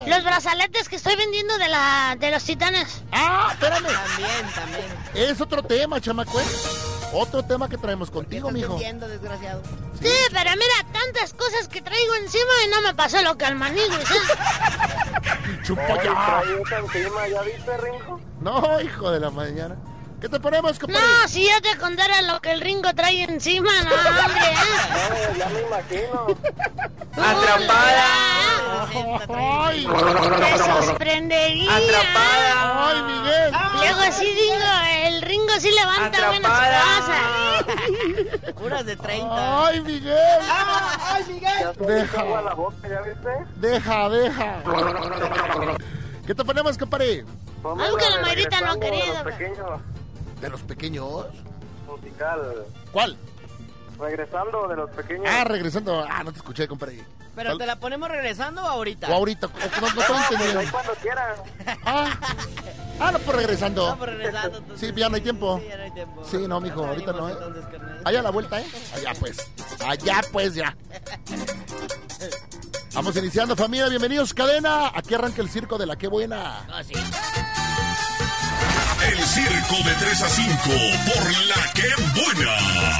Los brazaletes que estoy vendiendo de los Titanes. Ah, espérame. También. Es otro tema, chamaco. Otro tema que traemos contigo, mijo. Vendiendo, desgraciado. Sí, pero mira, tantas cosas que traigo encima y no me pasó lo que al maniguis, Chupa Oye, ya. trae eso encima, ¿ya viste, Ringo? No, hijo de la mañana. ¿Qué te ponemos, compadre? No, si yo te contara lo que el Ringo trae encima, no, hombre, No, ya me imagino. Atrapada. ¡Ay! Te sorprendería. Atrapada. ¡Ay, Miguel! Luego sí digo, el Ringo sí levanta buenas cosas. Puras de 30. ¡Ay, Miguel! ¡Ay, Miguel! Ya se Deja. hizo agua a la boca, ¿ya viste? Deja. ¿Qué te ponemos, compadre? Ponme Algo que la la de Mayrita no Regresando de quería, los güey. pequeños, ¿De los pequeños? musical. ¿Cuál? Regresando de los pequeños. Ah, regresando. Ah, no te escuché, compadre. ¿Pero te la ponemos regresando o ahorita? O ahorita. No estoy Pues entendiendo. ahí cuando quieran. No, pues regresando. No, pero regresando. Entonces, Sí, ya no hay tiempo. Sí, ya no hay tiempo. Sí, no, mijo, ahorita no, venimos, entonces, carnal. Allá a la vuelta, Allá pues, ya. Vamos iniciando, familia. Bienvenidos, cadena. Aquí arranca el circo de la Qué Buena. Ah, sí. El circo de 3 a 5 por la Qué Buena.